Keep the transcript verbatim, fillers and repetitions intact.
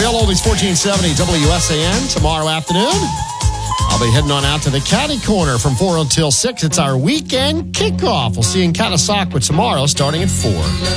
Real Oldies fourteen seventy W S A N tomorrow afternoon. I'll be heading on out to the Caddy Corner from four until six. It's our weekend kickoff. We'll see you in Catasauqua tomorrow starting at four.